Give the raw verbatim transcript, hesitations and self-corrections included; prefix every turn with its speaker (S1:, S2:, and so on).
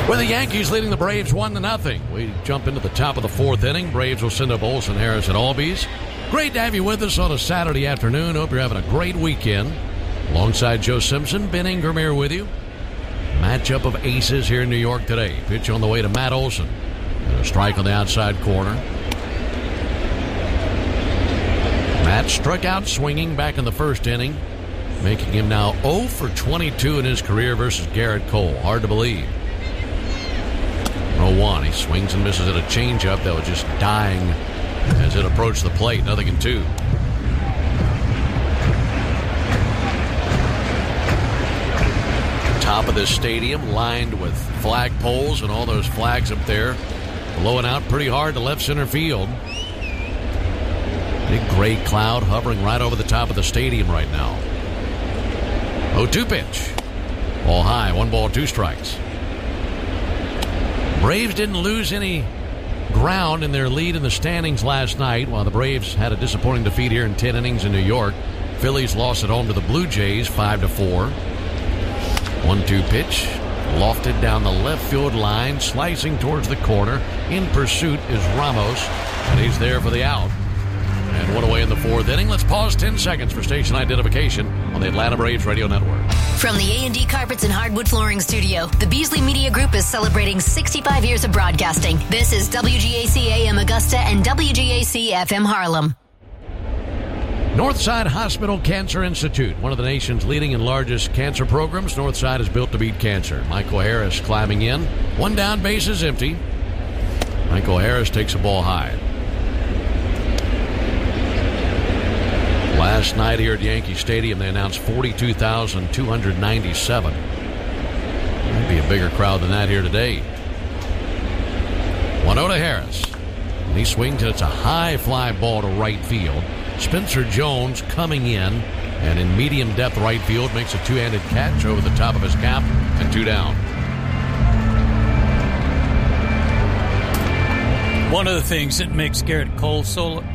S1: With the Yankees leading the Braves one to nothing. We jump into the top of the fourth inning. Braves will send up Olson Harris at Albies. Great to have you with us on a Saturday afternoon. Hope you're having a great weekend. Alongside Joe Simpson, Ben Ingram here with you. Matchup of aces here in New York today. Pitch on the way to Matt Olson. And a strike on the outside corner. Matt struck out swinging back in the first inning, making him now oh for twenty-two in his career versus Garrett Cole. Hard to believe. oh one. He swings and misses at a changeup that was just dying as it approached the plate. Nothing in two. Top of this stadium lined with flag poles and all those flags up there blowing out pretty hard to left center field. Big gray cloud hovering right over the top of the stadium right now. oh two pitch. Ball high. One ball, two strikes. Braves didn't lose any ground in their lead in the standings last night, while the Braves had a disappointing defeat here in ten innings in New York. Phillies lost at home to the Blue Jays five to four. one two pitch. Lofted down the left field line, slicing towards the corner. In pursuit is Ramos, and he's there for the out. And one away in the fourth inning. Let's pause ten seconds for station identification on the Atlanta Braves Radio Network.
S2: From the A and D Carpets and Hardwood Flooring Studio, the Beasley Media Group is celebrating sixty-five years of broadcasting. This is W G A C A M Augusta and W G A C F M Harlem.
S1: Northside Hospital Cancer Institute, one of the nation's leading and largest cancer programs. Northside is built to beat cancer. Michael Harris climbing in. One down, base is empty. Michael Harris takes a ball high. Last night here at Yankee Stadium, they announced forty-two thousand two hundred ninety-seven. Might be a bigger crowd than that here today. one oh to Harris. And he swings, and it's a high fly ball to right field. Spencer Jones coming in, and in medium depth right field makes a two-handed catch over the top of his cap, and two down.
S3: One of the things that makes Garrett Cole so